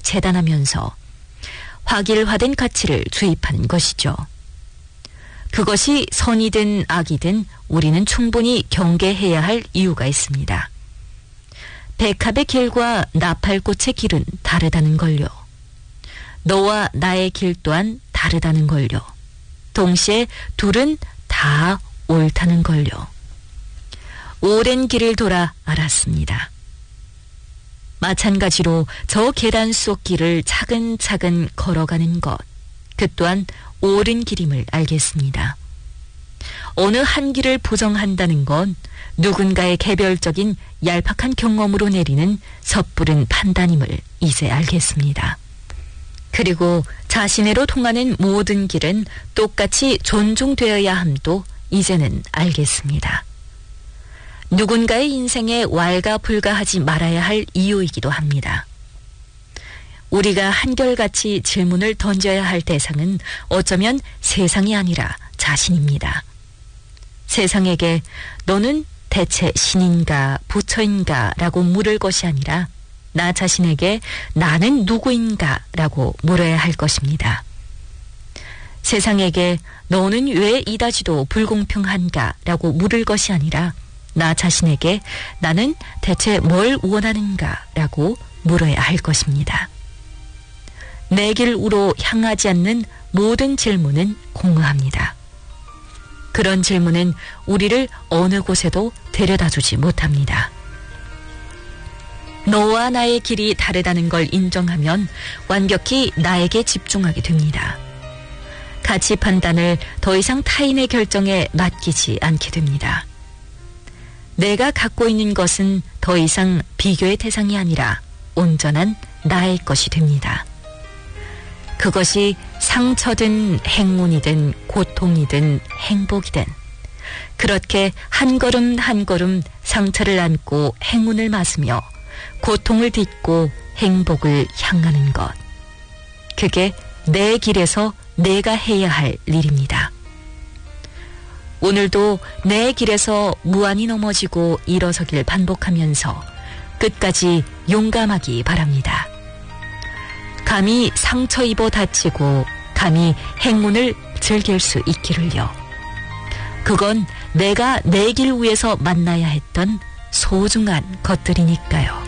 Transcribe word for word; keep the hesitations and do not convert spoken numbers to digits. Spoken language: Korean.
재단하면서 화길화된 가치를 주입한 것이죠. 그것이 선이든 악이든 우리는 충분히 경계해야 할 이유가 있습니다. 백합의 길과 나팔꽃의 길은 다르다는 걸요. 너와 나의 길 또한 다르다는 걸요. 동시에 둘은 다 옳다는 걸요. 오랜 길을 돌아 알았습니다. 마찬가지로 저 계단 속 길을 차근차근 걸어가는 것, 그 또한 옳은 길임을 알겠습니다. 어느 한 길을 부정한다는 건 누군가의 개별적인 얄팍한 경험으로 내리는 섣부른 판단임을 이제 알겠습니다. 그리고 자신애로 통하는 모든 길은 똑같이 존중되어야 함도 이제는 알겠습니다. 누군가의 인생에 왈가불가하지 말아야 할 이유이기도 합니다. 우리가 한결같이 질문을 던져야 할 대상은 어쩌면 세상이 아니라 자신입니다. 세상에게 너는 대체 신인가 부처인가 라고 물을 것이 아니라 나 자신에게 나는 누구인가 라고 물어야 할 것입니다. 세상에게 너는 왜 이다지도 불공평한가 라고 물을 것이 아니라 나 자신에게 나는 대체 뭘 원하는가 라고 물어야 할 것입니다. 내 길으로 향하지 않는 모든 질문은 공허합니다. 그런 질문은 우리를 어느 곳에도 데려다주지 못합니다. 너와 나의 길이 다르다는 걸 인정하면 완벽히 나에게 집중하게 됩니다. 가치 판단을 더 이상 타인의 결정에 맡기지 않게 됩니다. 내가 갖고 있는 것은 더 이상 비교의 대상이 아니라 온전한 나의 것이 됩니다. 그것이 상처든 행운이든 고통이든 행복이든 그렇게 한 걸음 한 걸음 상처를 안고 행운을 맞으며 고통을 딛고 행복을 향하는 것. 그게 내 길에서 내가 해야 할 일입니다. 오늘도 내 길에서 무한히 넘어지고 일어서길 반복하면서 끝까지 용감하기 바랍니다. 감히 상처 입어 다치고 감히 행운을 즐길 수 있기를요. 그건 내가 내 길 위에서 만나야 했던 소중한 것들이니까요.